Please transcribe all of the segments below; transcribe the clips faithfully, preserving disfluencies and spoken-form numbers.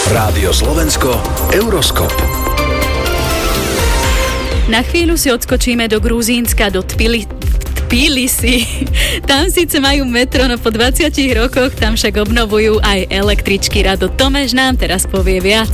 Rádio Slovensko, Euroskop. Na chvíľu si odskočíme do Gruzínska, do Tpili... Tbilisi. Tam síce majú metro, no po dvadsiatich rokoch tam však obnovujú aj električky. Rado Tomeš nám teraz povie viac.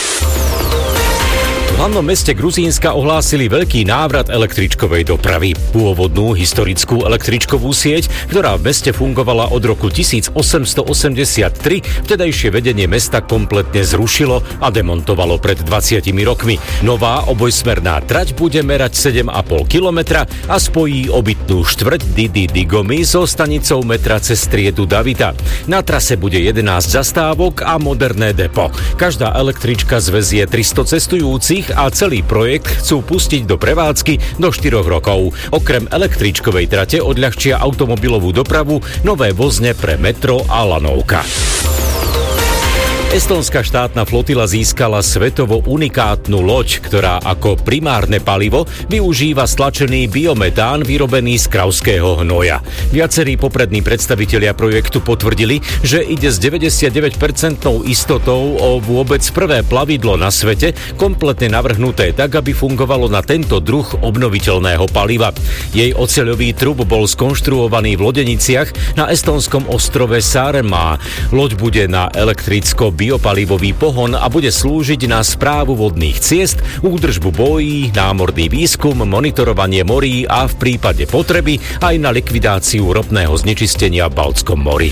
V hlavnom meste Gruzínska ohlásili veľký návrat električkovej dopravy. Pôvodnú historickú električkovú sieť, ktorá v meste fungovala od roku tisícosemstoosemdesiattri, vtedajšie vedenie mesta kompletne zrušilo a demontovalo pred dvadsiatimi rokmi. Nová obojsmerná trať bude merať sedem a pol kilometra a spojí obytnú štvrť Didi Digomy so stanicou metra cez striedu Davida. Na trase bude jedenásť zastávok a moderné depo. Každá električka zvezie tristo cestujúcich a celý projekt chcú pustiť do prevádzky do štyroch rokov. Okrem električkovej trate odľahčia automobilovú dopravu nové vozne pre metro a lanovka. Estonská štátna flotila získala svetovo unikátnu loď, ktorá ako primárne palivo využíva stlačený biometán vyrobený z kravského hnoja. Viacerí poprední predstavitelia projektu potvrdili, že ide s deväťdesiatdeväť percent istotou o vôbec prvé plavidlo na svete, kompletne navrhnuté tak, aby fungovalo na tento druh obnoviteľného paliva. Jej oceľový trub bol skonštruovaný v Lodeniciach na estonskom ostrove Saaremaa. Loď bude na elektricko biopalivový pohon a bude slúžiť na správu vodných ciest, údržbu bojí, námorný výskum, monitorovanie morí a v prípade potreby aj na likvidáciu ropného znečistenia v Baltskom mori.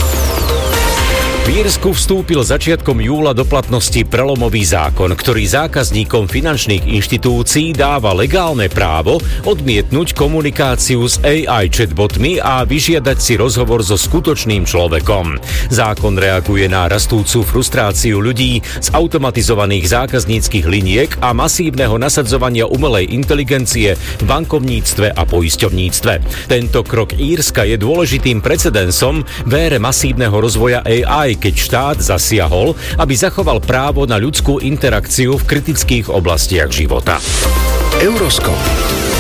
V Írsku vstúpil začiatkom júla do platnosti prelomový zákon, ktorý zákazníkom finančných inštitúcií dáva legálne právo odmietnúť komunikáciu s á í chatbotmi a vyžiadať si rozhovor so skutočným človekom. Zákon reaguje na rastúcu frustráciu ľudí z automatizovaných zákazníckych liniek a masívneho nasadzovania umelej inteligencie v bankovníctve a poisťovníctve. Tento krok Írska je dôležitým precedensom v ére masívneho rozvoja á í, keď štát zasiahol, aby zachoval právo na ľudskú interakciu v kritických oblastiach života. Euroskop.